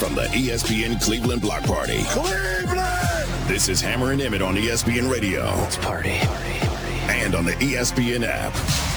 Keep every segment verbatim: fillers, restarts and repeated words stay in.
from the E S P N Cleveland Block Party. Cleveland! This is Hammer and Emmett on E S P N Radio. Let's party. And on the E S P N app.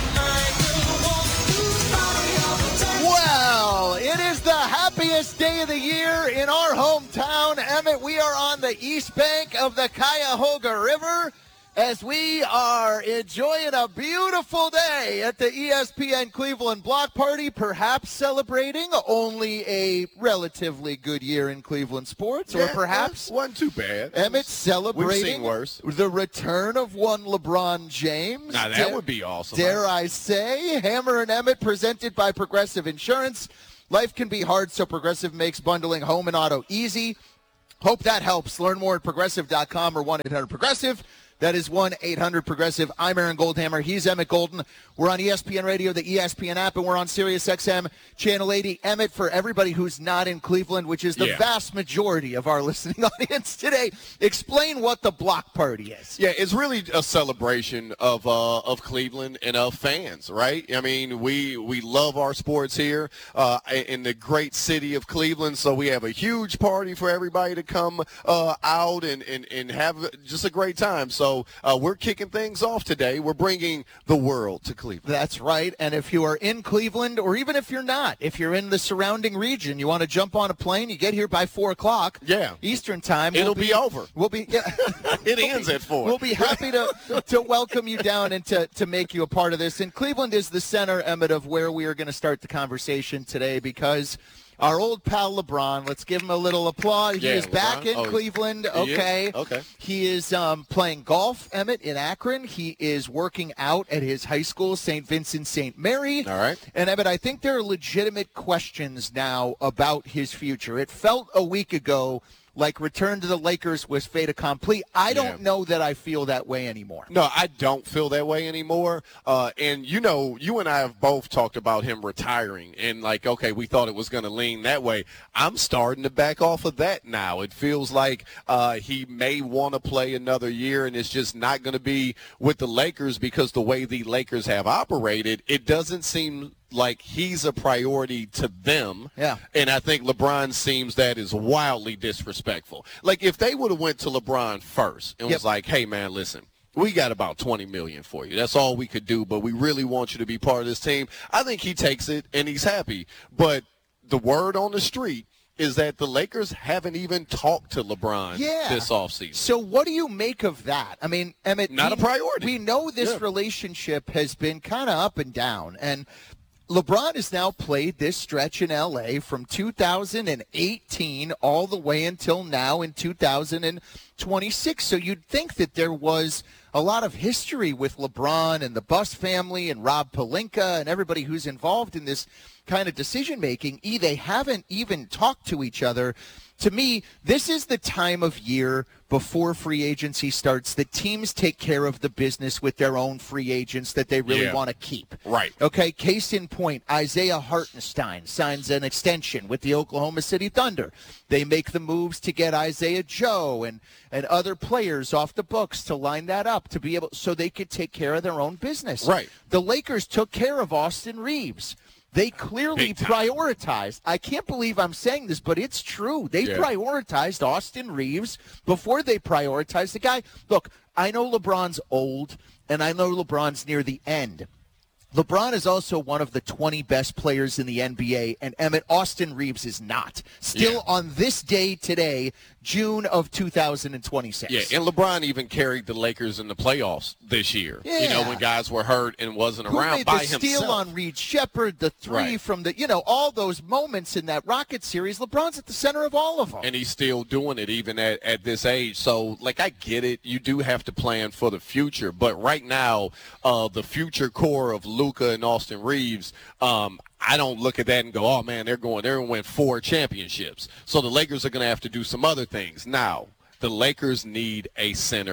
Well, it is the happiest day of the year in our hometown. Emmett, we are on the east bank of the Cuyahoga River as we are enjoying a beautiful day at the E S P N Cleveland Block Party, perhaps celebrating only a relatively good year in Cleveland sports, yeah, or perhaps wasn't too bad. Emmett celebrating We've seen worse. The return of one LeBron James. Now, that dare, would be awesome. Dare I say, Hammer and Emmett, presented by Progressive Insurance. Life can be hard, so Progressive makes bundling home and auto easy. Hope that helps. Learn more at progressive dot com or one eight hundred progressive. That is one eight hundred progressive. I'm Aaron Goldhammer. He's Emmett Golden. We're on E S P N Radio, the E S P N app, and we're on Sirius X M Channel eighty. Emmett, for everybody who's not in Cleveland, which is the yeah. vast majority of our listening audience today, explain what the block party is. Yeah, it's really a celebration of uh, of Cleveland and of fans, right? I mean, we we love our sports here uh, in the great city of Cleveland, so we have a huge party for everybody to come uh, out and, and, and have just a great time. So So uh, we're kicking things off today. We're bringing the world to Cleveland. That's right. And if you are in Cleveland, or even if you're not, if you're in the surrounding region, you want to jump on a plane, you get here by four o'clock yeah. Eastern time. It'll we'll be, be over. We'll be. Yeah. it we'll ends be, at four. We'll be happy to, to welcome you down and to, to make you a part of this. And Cleveland is the center, Emmett, of where we are going to start the conversation today, because our old pal LeBron, let's give him a little applause. He yeah, is LeBron. back in oh, Cleveland. Okay. Is? Okay. He is um, playing golf, Emmett, in Akron. He is working out at his high school, Saint Vincent Saint Mary. All right. And, Emmett, I think there are legitimate questions now about his future. It felt a week ago like return to the Lakers was fait accompli. I don't yeah. know that I feel that way anymore. No, I don't feel that way anymore. Uh, and, you know, you and I have both talked about him retiring. And, like, okay, we thought it was going to lean that way. I'm starting to back off of that now. It feels like uh, he may want to play another year, and it's just not going to be with the Lakers because the way the Lakers have operated, it doesn't seem like he's a priority to them. Yeah. And I think LeBron seems that is wildly disrespectful. Like, if they would have went to LeBron first and yep. was like, hey, man, listen, we got about twenty million dollars for you. That's all we could do, but we really want you to be part of this team. I think he takes it and he's happy. But the word on the street is that the Lakers haven't even talked to LeBron yeah. this offseason. So what do you make of that? I mean, Emmett, not we, a priority. We know this yeah. relationship has been kind of up and down, and LeBron has now played this stretch in L A from two thousand eighteen all the way until now in two thousand twenty-six. So you'd think that there was a lot of history with LeBron and the Buss family and Rob Pelinka and everybody who's involved in this kind of decision-making. E, they haven't even talked to each other. To me, this is the time of year before free agency starts that teams take care of the business with their own free agents that they really yeah. want to keep. Right. Okay, case in point, Isaiah Hartenstein signs an extension with the Oklahoma City Thunder. They make the moves to get Isaiah Joe and, and other players off the books to line that up to be able so they could take care of their own business. Right. The Lakers took care of Austin Reeves. They clearly prioritized. I can't believe I'm saying this, but it's true. They yeah. prioritized Austin Reeves before they prioritized the guy. Look, I know LeBron's old, and I know LeBron's near the end. LeBron is also one of the twenty best players in the N B A, and Emmett, Austin Reeves is not. Still yeah. on this day today, June of two thousand twenty-six. Yeah, and LeBron even carried the Lakers in the playoffs this year. Yeah. You know, when guys were hurt and wasn't Who around made by the himself. steal on Reed Shepherd, the three right. from the, you know, all those moments in that Rocket series. LeBron's at the center of all of them. And he's still doing it even at, at this age. So, like, I get it. You do have to plan for the future. But right now, uh, the future core of Luka and Austin Reeves, um, I don't look at that and go, oh, man, they're going, they're going to win four championships. So the Lakers are going to have to do some other things. Now, the Lakers need a center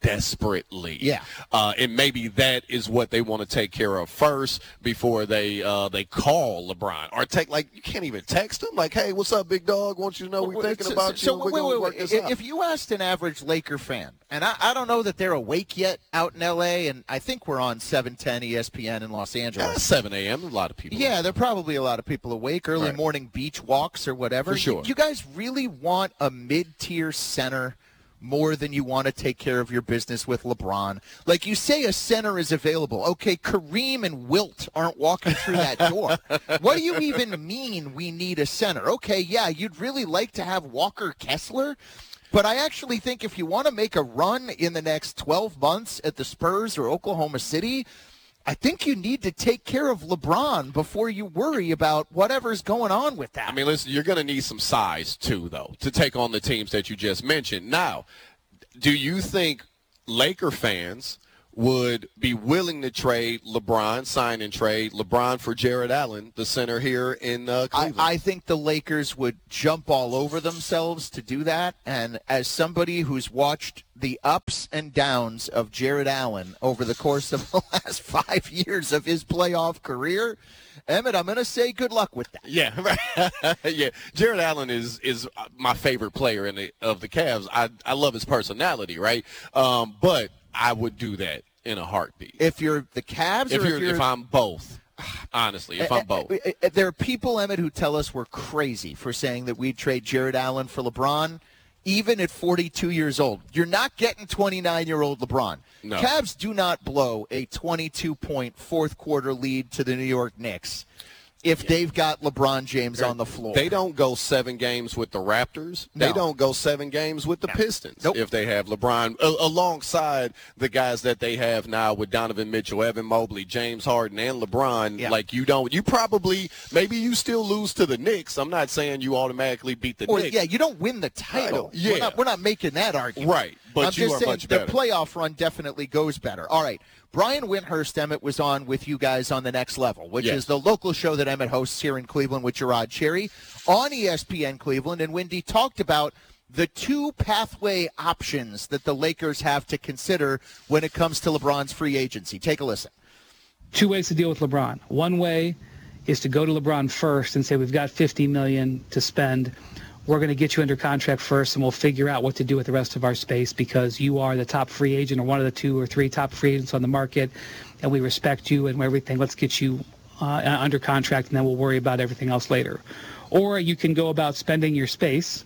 desperately. Yeah. Uh, and maybe that is what they want to take care of first before they uh, they call LeBron. Or take, like, you can't even text him. Like, hey, what's up, big dog? Want you to know we're thinking so, about so, you. So, we're wait, going to wait, work wait. this If, out. if you asked an average Laker fan, and I, I don't know that they're awake yet out in L A, and I think we're on seven ten E S P N in Los Angeles. Yeah, seven a.m. A lot of people. Yeah, there are probably a lot of people awake, early Right. morning beach walks or whatever. For sure. You, you guys really want a mid-tier center more than you want to take care of your business with LeBron? Like, you say a center is available. Okay, Kareem and Wilt aren't walking through that door. What do you even mean we need a center? Okay, yeah, you'd really like to have Walker Kessler, but I actually think if you want to make a run in the next twelve months at the Spurs or Oklahoma City, I think you need to take care of LeBron before you worry about whatever's going on with that. I mean, listen, you're going to need some size, too, though, to take on the teams that you just mentioned. Now, do you think Laker fans would be willing to trade LeBron, sign and trade LeBron for Jared Allen, the center here in uh, Cleveland? I, I think the Lakers would jump all over themselves to do that. And as somebody who's watched the ups and downs of Jared Allen over the course of the last five years of his playoff career, Emmett, I'm going to say good luck with that. Yeah, right. yeah. Jared Allen is is my favorite player in the, of the Cavs. I I love his personality, right? Um, but I would do that in a heartbeat. If you're the Cavs, If or you're, if, you're, if I'm both, honestly, if I'm both. There are people, Emmett, who tell us we're crazy for saying that we'd trade Jared Allen for LeBron, even at forty-two years old. You're not getting twenty-nine-year-old LeBron. No. Cavs do not blow a twenty-two-point fourth-quarter lead to the New York Knicks if they've got LeBron James on the floor. They don't go seven games with the Raptors. No. They don't go seven games with the No. Pistons Nope. if they have LeBron a- alongside the guys that they have now with Donovan Mitchell, Evan Mobley, James Harden, and LeBron. Yeah. Like, you don't – you probably – maybe you still lose to the Knicks. I'm not saying you automatically beat the Or, Knicks. yeah, you don't win the title. Title, yeah. We're not, we're not making that argument. Right, but I'm you just are saying much the better. playoff run definitely goes better. All right. Brian Windhurst, Emmett, was on with you guys on The Next Level, which Yes. is the local show that Emmett hosts here in Cleveland with Gerard Cherry on E S P N Cleveland. And Wendy talked about the two pathway options that the Lakers have to consider when it comes to LeBron's free agency. Take a listen. Two ways to deal with LeBron. One way is to go to LeBron first and say, we've got fifty million dollars to spend. We're going to get you under contract first, and we'll figure out what to do with the rest of our space because you are the top free agent or one of the two or three top free agents on the market, and we respect you and everything. Let's get you uh, under contract, and then we'll worry about everything else later. Or you can go about spending your space,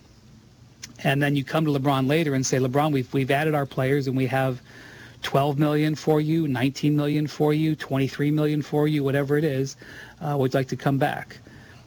and then you come to LeBron later and say, LeBron, we've we've added our players, and we have twelve million dollars for you, nineteen million dollars for you, twenty-three million dollars for you, whatever it is. Uh, would like to come back.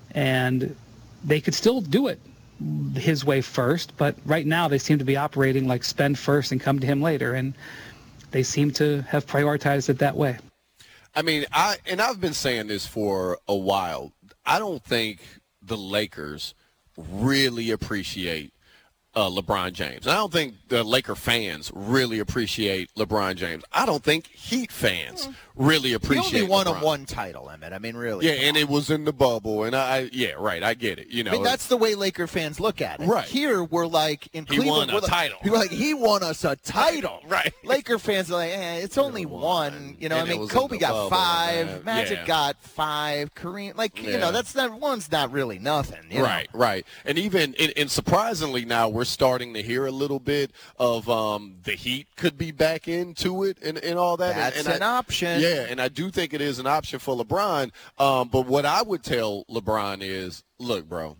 And they could still do it his way first, but right now they seem to be operating like spend first and come to him later, and they seem to have prioritized it that way. I mean, I and I've been saying this for a while. I don't think the Lakers really appreciate uh, LeBron James. I don't think the Laker fans really appreciate LeBron James. I don't think Heat fans really He appreciate only won LeBron. a one title, Emmett. I mean, really. Yeah, and it was in the bubble, and I, yeah, right, I get it. You know, I mean, that's the way Laker fans look at it. Right. Here, we're like, in He Cleveland, won a we're like, title. We're like, he won us a title. Right. Laker fans are like, eh, it's only won. one. You know, And I it mean, was in Kobe the got bubble, five. man. Magic Yeah. got five. Kareem, like, you Yeah. know, that's not, one's not really nothing. You know? Right, right. And even, and, and surprisingly now, we're starting to hear a little bit of um, the Heat could be back into it and, and all that. That's and, and an I, option. Yeah, and I do think it is an option for LeBron. Um, but what I would tell LeBron is, look, bro,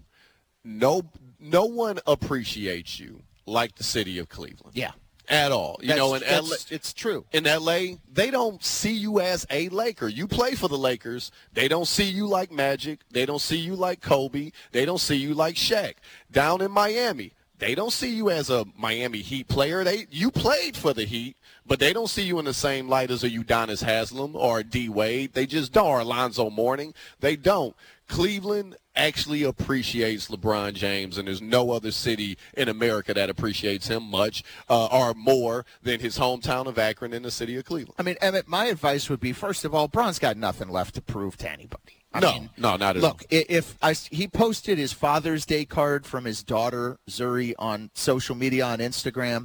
no, no one appreciates you like the city of Cleveland. Yeah. At all. You That's- know, in L A, that's- it's true. in L A, they don't see you as a Laker. You play for the Lakers. They don't see you like Magic. They don't see you like Kobe. They don't see you like Shaq. Down in Miami, they don't see you as a Miami Heat player. They you played for the Heat, but they don't see you in the same light as a Udonis Haslem or a D Wade. They just don't. Or Alonzo Mourning. They don't. Cleveland actually appreciates LeBron James, and there's no other city in America that appreciates him much uh, or more than his hometown of Akron and the city of Cleveland. I mean, Emmett, my advice would be, first of all, Bron's got nothing left to prove to anybody. I no, mean, no, not at all. Look, i- if I, he posted his Father's Day card from his daughter, Zuri, on social media, on Instagram,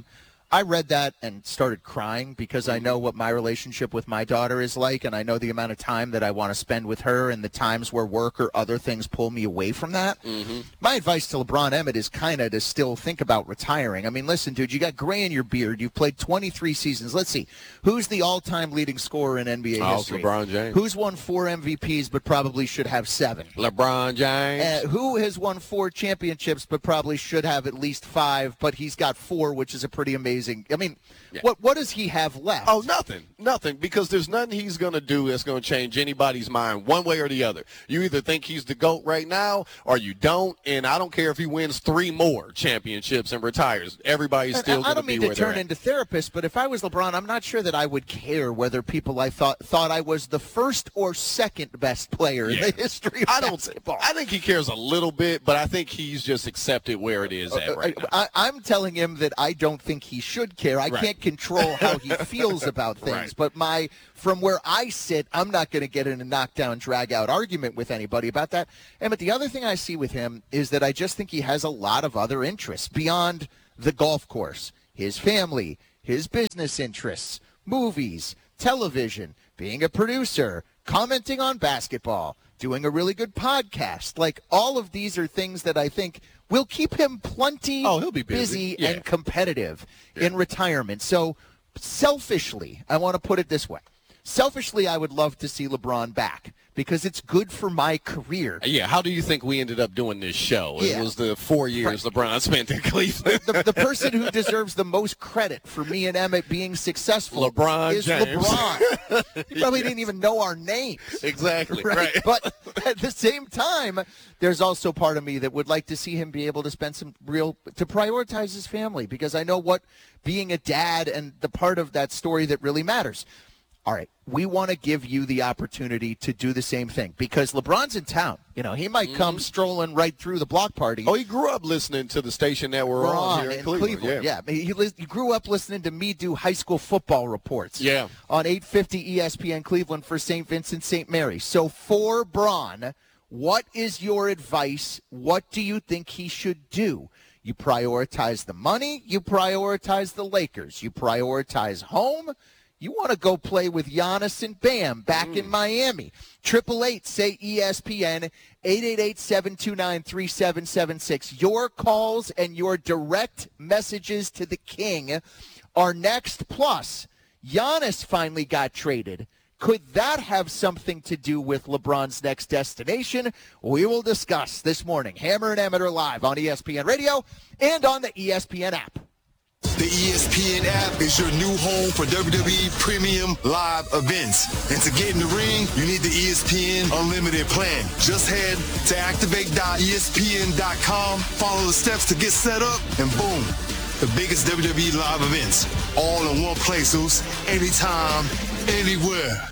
I read that and started crying because I know what my relationship with my daughter is like, and I know the amount of time that I want to spend with her and the times where work or other things pull me away from that. Mm-hmm. My advice to LeBron Emmett is kind of to still think about retiring. I mean, listen, dude, you got gray in your beard. You've played twenty-three seasons. Let's see. Who's the all-time leading scorer in N B A Oh, history? LeBron James. Who's won four M V Ps but probably should have seven? LeBron James. Uh, who has won four championships but probably should have at least five, but he's got four, which is a pretty amazing. I mean, Yeah. what what does he have left? Oh, nothing. Nothing. Because there's nothing he's going to do that's going to change anybody's mind one way or the other. You either think he's the GOAT right now or you don't, and I don't care if he wins three more championships and retires. Everybody's And still I, I going to don't be mean where to they're turn at. into therapist, but if I was LeBron, I'm not sure that I would care whether people I thought thought I was the first or second best player Yeah. in the history of I don't. basketball. I think he cares a little bit, but I think he's just accepted where it is at right now. I, I'm telling him that I don't think he should care. I Right. can't control how he feels about things. Right. But my from where I sit, I'm not going to get in a knockdown, drag-out argument with anybody about that. And but the other thing I see with him is that I just think he has a lot of other interests beyond the golf course, his family, his business interests, movies, television, being a producer, commenting on basketball, doing a really good podcast. Like, all of these are things that I think will keep him plenty Oh, he'll be busy. Yeah. and competitive Yeah. in retirement. So, selfishly, I want to put it this way. Selfishly, I would love to see LeBron back because it's good for my career. Yeah, how do you think we ended up doing this show? Yeah. It was the four years LeBron spent in Cleveland. The, the person who deserves the most credit for me and Emmett being successful LeBron is James. LeBron. He probably didn't even know our names. Exactly, Right? right. But at the same time, there's also part of me that would like to see him be able to spend some real, to prioritize his family, because I know what being a dad and the part of that story that really matters. All right, we want to give you the opportunity to do the same thing because LeBron's in town. You know, he might come strolling right through the block party. Oh, he grew up listening to the station that we're, We're on on here in, in Cleveland. Cleveland. Yeah. Yeah, he, li- he grew up listening to me do high school football reports. Yeah. On eight fifty E S P N Cleveland for Saint Vincent, Saint Mary. So for Bron, what is your advice? What do you think he should do? You prioritize the money. You prioritize the Lakers. You prioritize home. You want to go play with Giannis and Bam back in Miami. Triple eight, say E S P N, eight eight eight, seven two nine, three seven seven six. Your calls and your direct messages to the king are next. Plus, Giannis finally got traded. Could that have something to do with LeBron's next destination? We will discuss this morning. Hammer and Emmett are live on E S P N Radio and on the E S P N app. The E S P N app is your new home for W W E Premium Live events. And to get in the ring, you need the E S P N Unlimited plan. Just head to activate dot E S P N dot com, follow the steps to get set up, and boom, the biggest W W E live events. All in one place, Zeus. Anytime, anywhere.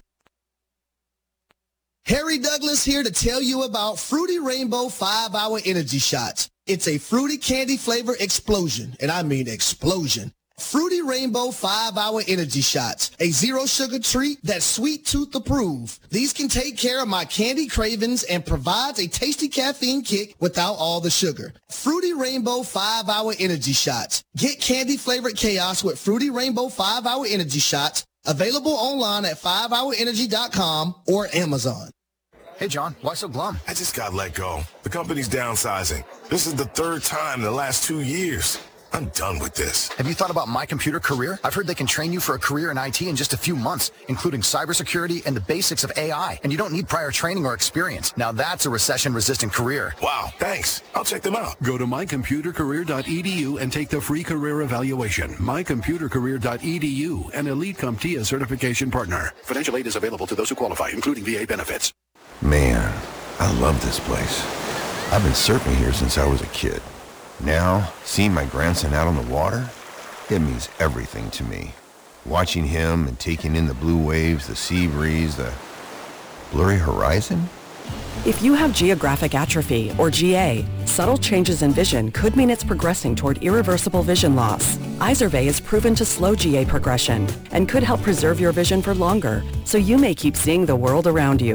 Harry Douglas here to tell you about Fruity Rainbow five hour Energy Shots. It's a fruity candy flavor explosion, and I mean explosion. Fruity Rainbow five hour Energy Shots, a zero-sugar treat that's sweet tooth approved. These can take care of my candy cravings and provides a tasty caffeine kick without all the sugar. Fruity Rainbow five hour Energy Shots. Get candy-flavored chaos with Fruity Rainbow five hour Energy Shots, available online at five hour energy dot com or Amazon. Hey, John, why so glum? I just got let go. The company's downsizing. This is the third time in the last two years. I'm done with this. Have you thought about My Computer Career? I've heard they can train you for a career in I T in just a few months, including cybersecurity and the basics of A I. And you don't need prior training or experience. Now that's a recession-resistant career. Wow, thanks. I'll check them out. Go to my computer career dot e d u and take the free career evaluation. my computer career dot e d u, an Elite CompTIA certification partner. Financial aid is available to those who qualify, including V A benefits. Man, I love this place. I've been surfing here since I was a kid. Now, seeing my grandson out on the water, it means everything to me. Watching him and taking in the blue waves, the sea breeze, the blurry horizon. If you have geographic atrophy, or G A, subtle changes in vision could mean it's progressing toward irreversible vision loss. Izervay is proven to slow G A progression and could help preserve your vision for longer, so you may keep seeing the world around you.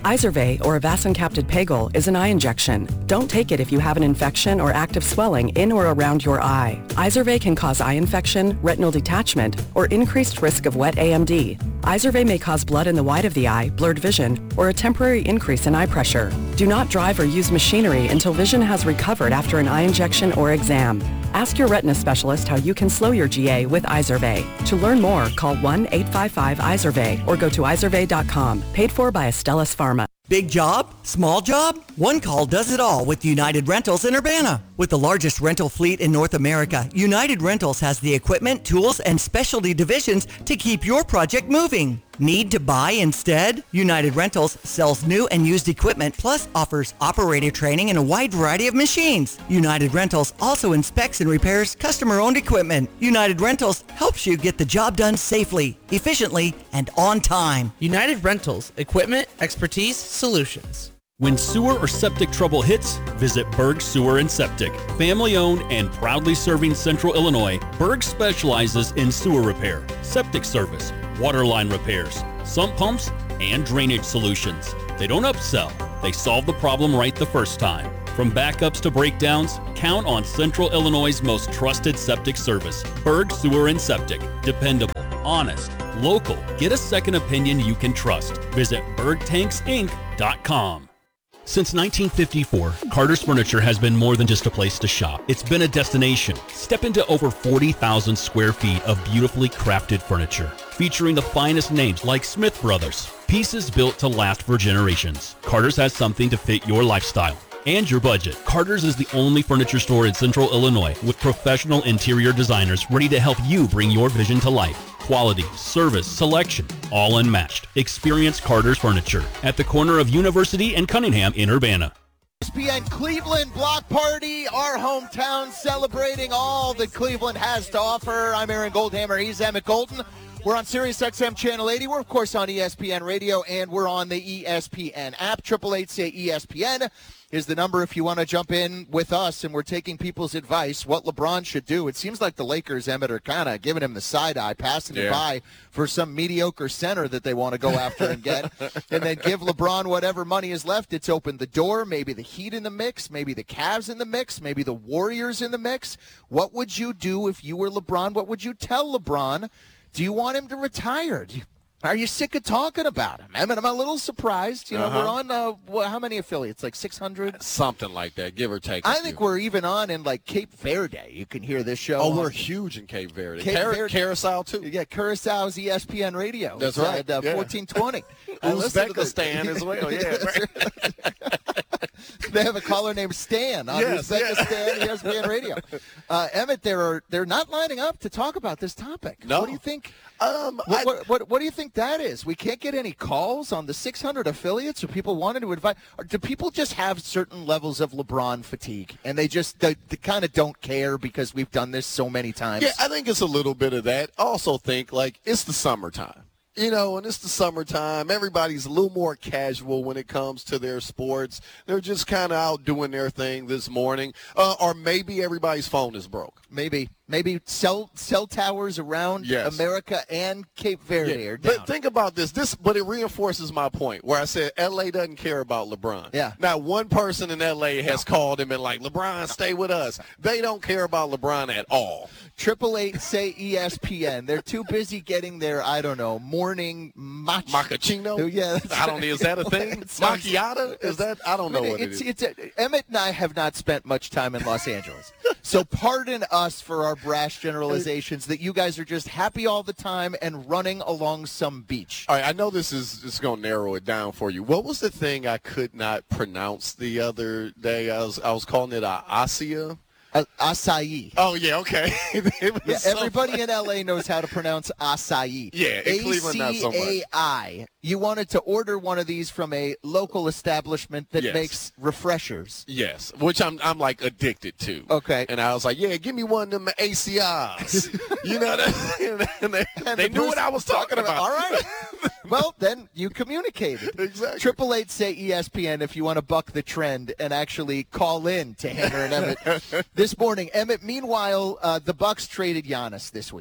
Izervay, or avacincaptad pegol, is an eye injection. Don't take it if you have an infection or active swelling in or around your eye. Izervay can cause eye infection, retinal detachment, or increased risk of wet A M D. Izervay may cause blood in the white of the eye, blurred vision, or a temporary increase in eye pressure. Do not drive or use machinery until vision has recovered after an eye injection or exam. Ask your retina specialist how you can slow your G A with Izervay. To learn more, call one eight five five Izervay or go to izervay dot com. Paid for by Astellas Pharma. Big job? Small job? One call does it all with United Rentals in Urbana. With the largest rental fleet in North America, United Rentals has the equipment, tools, and specialty divisions to keep your project moving. Need to buy instead? United Rentals sells new and used equipment, plus offers operator training and a wide variety of machines. United Rentals also inspects and repairs customer-owned equipment. United Rentals helps you get the job done safely, efficiently, and on time. United Rentals, equipment, expertise, solutions. When sewer or septic trouble hits, visit Berg Sewer and Septic. Family-owned and proudly serving Central Illinois, Berg specializes in sewer repair, septic service, water line repairs, sump pumps, and drainage solutions. They don't upsell. They solve the problem right the first time. From backups to breakdowns, count on Central Illinois' most trusted septic service. Berg Sewer and Septic. Dependable, honest, local. Get a second opinion you can trust. Visit berg tanks inc dot com. Since nineteen fifty-four, Carter's Furniture has been more than just a place to shop. It's been a destination. Step into over forty thousand square feet of beautifully crafted furniture, featuring the finest names like Smith Brothers. Pieces built to last for generations. Carter's has something to fit your lifestyle and your budget. Carter's is the only furniture store in Central Illinois with professional interior designers ready to help you bring your vision to life. Quality, service, selection, all unmatched. Experience Carter's Furniture at the corner of University and Cunningham in Urbana. E S P N Cleveland Block Party, our hometown, celebrating all that Cleveland has to offer. I'm Aaron Goldhammer. He's Emmett Golden. We're on Sirius X M Channel eighty. We're, of course, on E S P N Radio, and we're on the E S P N app. eight eight eight, say E S P N is the number if you want to jump in with us, and we're taking people's advice, what LeBron should do. It seems like the Lakers, Emmett, are kind of giving him the side-eye, passing yeah. it by for some mediocre center that they want to go after and get, and then give LeBron whatever money is left. It's opened the door, maybe the Heat in the mix, maybe the Cavs in the mix, maybe the Warriors in the mix. What would you do if you were LeBron? What would you tell LeBron? Do you want him to retire? Do you, are you sick of talking about him? I mean, I'm a little surprised. You know, uh-huh. we're on, uh, well, how many affiliates? Like six hundred? Something like that, give or take. I think we're even on in, like, Cape Verde. You can hear this show. Oh, on. we're huge in Cape Verde. Cape Car- Verde. Curacao, too. Yeah, Curaçao's E S P N Radio. That's it's right. At uh, yeah. fourteen twenty. Uzbekistan as well, yeah. They have a caller named Stan on yes, Uzbekistan yeah. E S P N Radio. Uh, Emmett, they're, they're not lining up to talk about this topic. No. What do you think? Um, what, I, what, what, what do you think that is? We can't get any calls on the six hundred affiliates, or people wanted to advise. Or do people just have certain levels of LeBron fatigue, and they just they, they kind of don't care because we've done this so many times? Yeah, I think it's a little bit of that. I also think, like, it's the summertime. You know, and it's the summertime. Everybody's a little more casual when it comes to their sports. They're just kind of out doing their thing this morning. Uh, or maybe everybody's phone is broke. Maybe. Maybe cell cell towers around yes. America and Cape Verde yeah. are down. But think about this. This, but it reinforces my point where I said L A doesn't care about LeBron. Yeah. Now, one person in L A has no. called him and like, LeBron, stay with us. They don't care about LeBron at all. Triple eight say E S P N. They're too busy getting their, I don't know, morning mach- macchiato. Yeah, I don't know. Is that a thing? sounds, Macchiato? Is that? I don't know I mean, what it's, it is. It's a, Emmett and I have not spent much time in Los Angeles, so pardon us for our brash generalizations that you guys are just happy all the time and running along some beach. All right, I know this is it's going to narrow it down for you. What was the thing I could not pronounce the other day? I was I was calling it a Asia. Uh, acai. Oh, yeah, okay. yeah, so everybody in L A knows how to pronounce acai. Yeah, in Cleveland, not so much. A C A I. You wanted to order one of these from a local establishment that yes. makes refreshers. Yes, which I'm I'm like addicted to. Okay. And I was like, yeah, give me one of them A C Is. You know, that, and they, and they the knew what I was talking about. All right. Well, then you communicated. Exactly. Triple eight say E S P N if you want to buck the trend and actually call in to Hammer and Emmett this morning. Emmett, meanwhile, uh, the Bucks traded Giannis this week.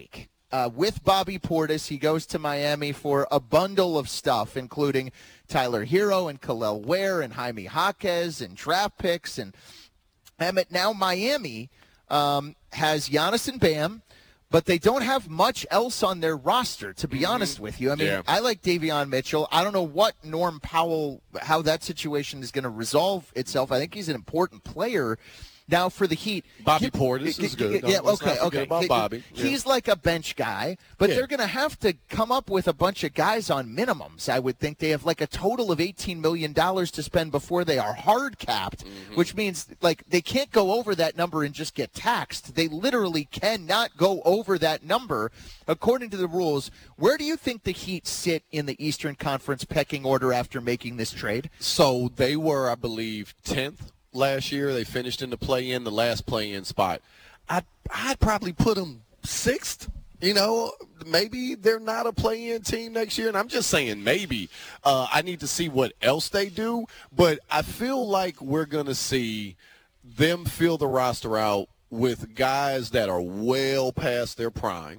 uh, with Bobby Portis. He goes to Miami for a bundle of stuff, including Tyler Hero and Khalil Ware and Jaime Jaquez and draft picks. And Emmett, now Miami um, has Giannis and Bam, but they don't have much else on their roster, to be mm-hmm. honest with you. I mean, yeah. I like Davion Mitchell. I don't know what Norm Powell, how that situation is going to resolve itself. I think he's an important player. Now for the Heat, Bobby he, Portis he, is good. Yeah, Let's okay, not forget okay. About he, Bobby. He's yeah. like a bench guy, but yeah. they're going to have to come up with a bunch of guys on minimums. I would think they have like a total of eighteen million dollars to spend before they are hard capped, mm-hmm. which means like they can't go over that number and just get taxed. They literally cannot go over that number according to the rules. Where do you think the Heat sit in the Eastern Conference pecking order after making this trade? So they were, I believe, tenth. Last year. They finished in the play-in, the last play-in spot. I'd, I'd probably put them sixth. You know, maybe they're not a play-in team next year, and I'm just saying maybe. Uh, I need to see what else they do, but I feel like we're going to see them fill the roster out with guys that are well past their prime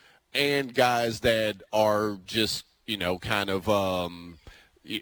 and guys that are just, you know, kind of um, –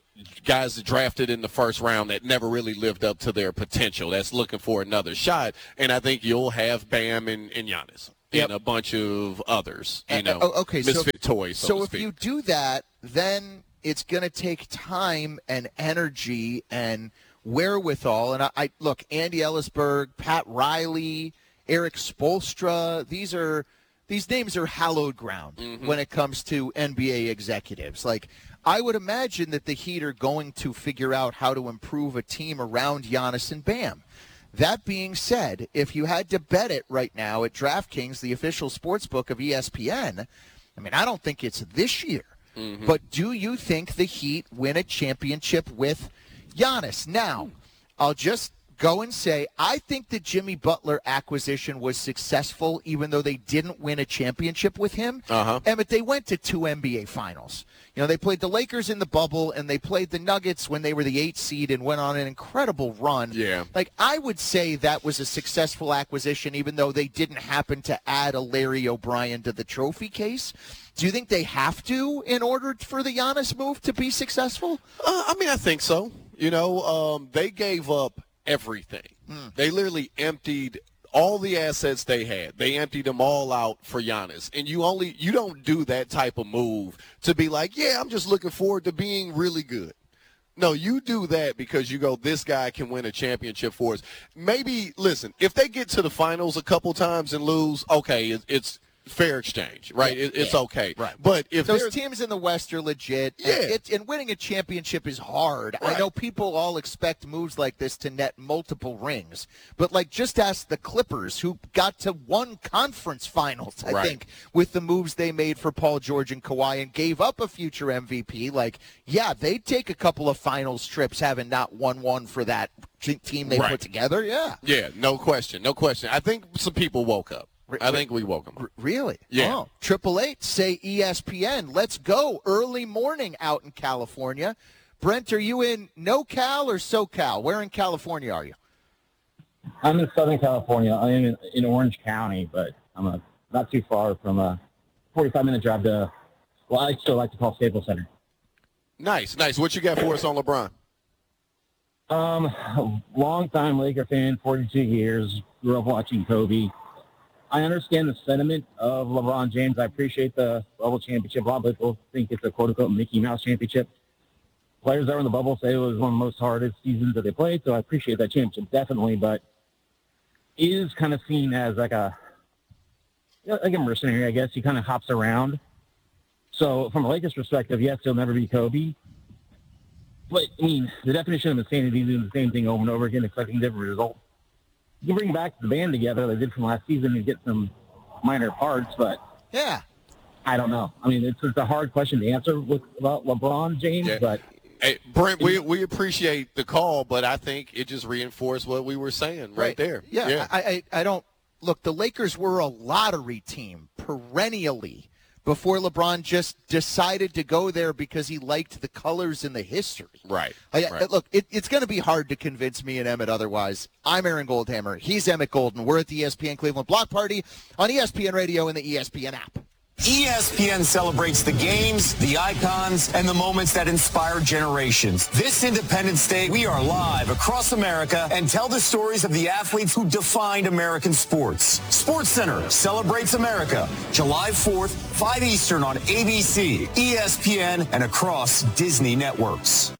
guys that drafted in the first round that never really lived up to their potential. That's looking for another shot. And I think you'll have Bam and, and Giannis yep. and a bunch of others, you know, uh, okay, misfit so, toys, so, so to if speak. you do that, then it's going to take time and energy and wherewithal. And I, I look, Andy Ellisberg, Pat Riley, Eric Spoelstra, these are these names are hallowed ground mm-hmm. when it comes to N B A executives. Like, I would imagine that the Heat are going to figure out how to improve a team around Giannis and Bam. That being said, if you had to bet it right now at DraftKings, the official sports book of E S P N, I mean, I don't think it's this year. Mm-hmm. But do you think the Heat win a championship with Giannis? Now, I'll just go and say I think the Jimmy Butler acquisition was successful, even though they didn't win a championship with him. Uh-huh. And but they went to two N B A finals. You know, they played the Lakers in the bubble, and they played the Nuggets when they were the eighth seed and went on an incredible run. Yeah. Like, I would say that was a successful acquisition, even though they didn't happen to add a Larry O'Brien to the trophy case. Do you think they have to in order for the Giannis move to be successful? Uh, I mean, I think so. You know, um, they gave up everything. Mm. They literally emptied all the assets they had. They emptied them all out for Giannis. And you only you don't do that type of move to be like, yeah, I'm just looking forward to being really good. No, you do that because you go, this guy can win a championship for us. Maybe, listen, if they get to the finals a couple times and lose, okay, it, it's fair exchange, right? Yeah, it, it's yeah. okay. Right. But if those teams in the West are legit, yeah. and, it, and winning a championship is hard. Right. I know people all expect moves like this to net multiple rings, but like just ask the Clippers, who got to one conference finals, I right. think, with the moves they made for Paul George and Kawhi and gave up a future M V P. Like, yeah, they'd take a couple of finals trips having not won one for that team they right. put together. Yeah. Yeah, no question, no question. I think some people woke up. I think we woke them. Really? Yeah. Oh, Triple Eight, say E S P N. Let's go. Early morning out in California. Brent, are you in NoCal or SoCal? Where in California are you? I'm in Southern California. I'm in, in Orange County, but I'm a, not too far from a forty-five minute drive to, well, I still like to call Staples Center. Nice, nice. What you got for us on LeBron? Um, long-time Laker fan, forty-two years. Grew up watching Kobe. I understand the sentiment of LeBron James. I appreciate the bubble championship. A lot of people think it's a quote-unquote Mickey Mouse championship. Players that were in the bubble say it was one of the most hardest seasons that they played, so I appreciate that championship, definitely. But it is kind of seen as like a, like a mercenary, I guess. He kind of hops around. So from a Lakers perspective, yes, he'll never be Kobe. But, I mean, the definition of insanity is doing the same thing over and over again, expecting different results. You can bring back the band together they did from last season and get some minor parts, but yeah, I don't know. I mean, it's, it's a hard question to answer with about LeBron James, yeah. but hey, Brent, we we appreciate the call, but I think it just reinforced what we were saying right, right there. Yeah, yeah. I, I I don't look. The Lakers were a lottery team perennially before LeBron just decided to go there because he liked the colors and the history. Right. I, right. Look, it, it's going to be hard to convince me and Emmett otherwise. I'm Aaron Goldhammer. He's Emmett Golden. We're at the E S P N Cleveland Block Party on E S P N Radio and the E S P N app. E S P N celebrates the games, the icons, and the moments that inspire generations. This Independence Day, we are live across America and tell the stories of the athletes who defined American sports. SportsCenter celebrates America, July fourth, five Eastern on A B C, E S P N, and across Disney networks.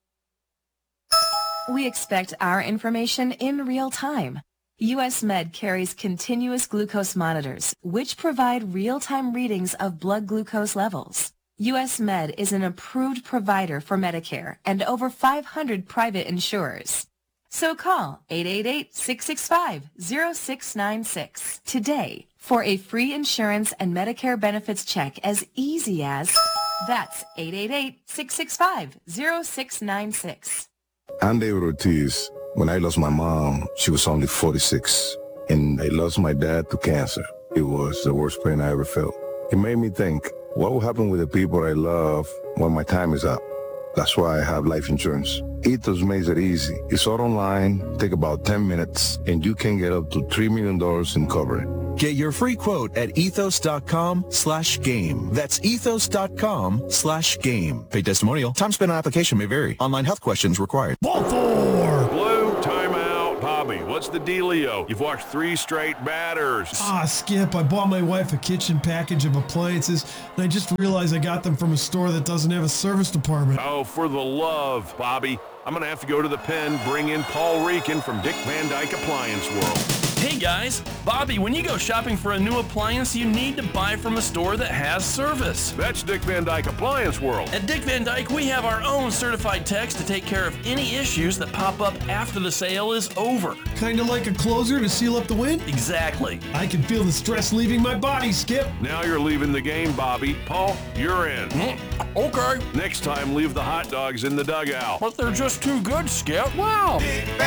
We expect our information in real time. U S Med carries continuous glucose monitors, which provide real-time readings of blood glucose levels. U S Med is an approved provider for Medicare and over five hundred private insurers. So call eight eight eight, six six five, zero six nine six today for a free insurance and Medicare benefits check as easy as, that's eight eight eight, six six five, zero six nine six. I'm David Ortiz. When I lost my mom, she was only forty-six, and I lost my dad to cancer. It was the worst pain I ever felt. It made me think, what will happen with the people I love when my time is up? That's why I have life insurance. Ethos makes it easy. It's all online, take about ten minutes, and you can get up to three million dollars in coverage. Get your free quote at ethos.com slash game. That's ethos.com slash game. Paid testimonial. Time spent on application may vary. Online health questions required. Baltimore! Blue, timeout. Bobby, what's the dealio? You've watched three straight batters. Ah, Skip, I bought my wife a kitchen package of appliances, and I just realized I got them from a store that doesn't have a service department. Oh, for the love, Bobby. I'm going to have to go to the pen, bring in Paul Reekin from Dick Van Dyke Appliance World. Hey guys, Bobby, when you go shopping for a new appliance, you need to buy from a store that has service. That's Dick Van Dyke Appliance World. At Dick Van Dyke, we have our own certified techs to take care of any issues that pop up after the sale is over. Kind of like a closer to seal up the wind? Exactly. I can feel the stress leaving my body, Skip. Now you're leaving the game, Bobby. Paul, you're in. Mm, okay. Next time, leave the hot dogs in the dugout. But they're just too good, Skip. Wow.